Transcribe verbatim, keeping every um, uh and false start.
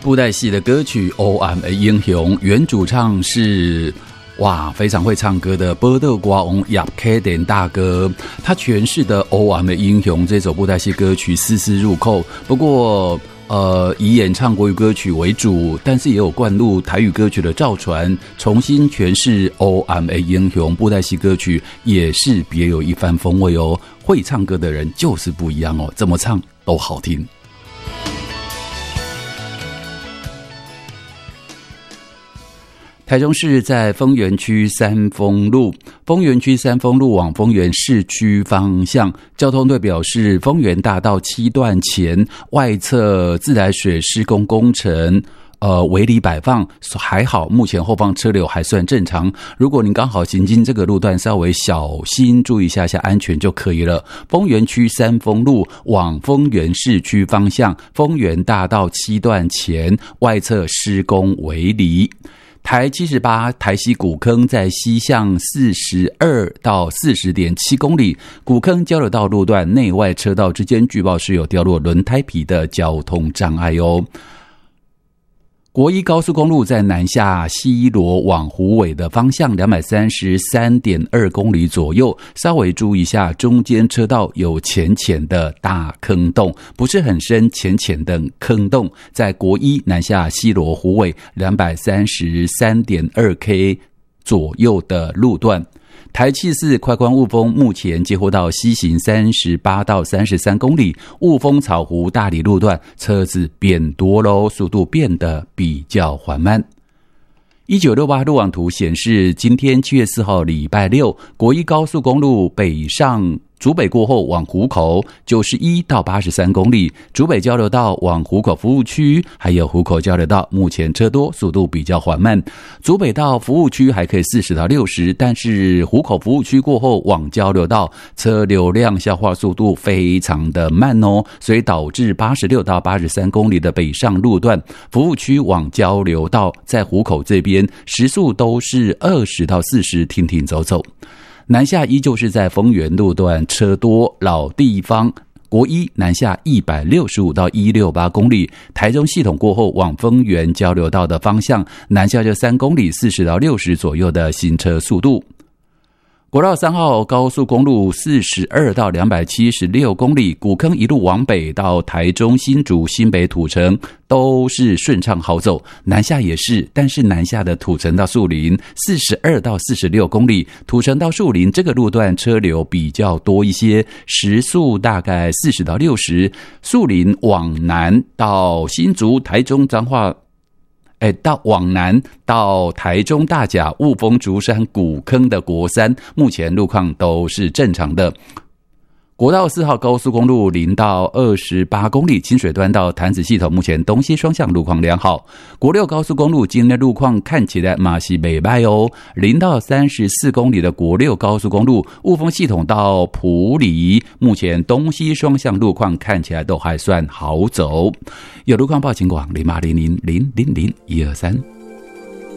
布袋戏的歌曲《黑暗的英雄》，原主唱是哇非常会唱歌的波特瓜翁亚克典大哥，他诠释的《黑暗的英雄》这首布袋戏歌曲丝丝入扣。不过呃，以演唱国语歌曲为主，但是也有灌入台语歌曲的赵传重新诠释《黑暗的英雄》布袋戏歌曲，也是别有一番风味哦。会唱歌的人就是不一样哦，怎么唱都好听。台中市在丰原区三丰路，丰原区三丰路往丰原市区方向，交通队表示，丰原大道七段前外侧自来水施工工程呃，围篱摆放还好，目前后方车流还算正常。如果您刚好行经这个路段，稍微小心注意一下下安全就可以了。丰原区三丰路往丰原市区方向，丰原大道七段前外侧施工围篱。台七十八台西古坑在西向四十二到四十点七公里，古坑交流道路段内外车道之间据报是有掉落轮胎皮的交通障碍哦。国一高速公路在南下西螺往虎尾的方向 两百三十三点二公里左右，稍微注意一下中间车道有浅浅的大坑洞，不是很深，浅浅的坑洞，在国一南下西螺虎尾 两百三十三点二公里 左右的路段。台七四快关雾峰目前接获到西行三十八到三十三公里，雾峰草湖大里路段车子变多咯，速度变得比较缓慢。一九六八路网图显示，今天七月四号礼拜六，国一高速公路北上竹北过后往湖口九十一到八十三公里，竹北交流道往湖口服务区还有湖口交流道目前车多，速度比较缓慢。竹北到服务区还可以四十到六十，但是湖口服务区过后往交流道车流量消化速度非常的慢哦，所以导致八十六到八十三公里的北上路段服务区往交流道在湖口这边时速都是二十到四十，停停走走。南下依旧是在丰原路段车多，老地方国一南下一百六十五到一百六十八公里，台中系统过后往丰原交流道的方向南下就三公里，四十到六十左右的行车速度。国道三号高速公路四十二到两百七十六公里，古坑一路往北到台中新竹新北土城都是顺畅好走，南下也是，但是南下的土城到树林四十二到四十六公里，土城到树林这个路段车流比较多一些，时速大概四十到六十，树林往南到新竹台中彰化哎，到往南到台中大甲雾峰竹山古坑的国三，目前路况都是正常的。国道四号高速公路零到二十八公里，清水端到潭子系统目前东西双向路况良好。国六高速公路今天的路况看起来嘛是不错哦，零到三十四公里的国六高速公路雾峰系统到埔里，目前东西双向路况看起来都还算好走。有路况报请广零八零零零零零一二三。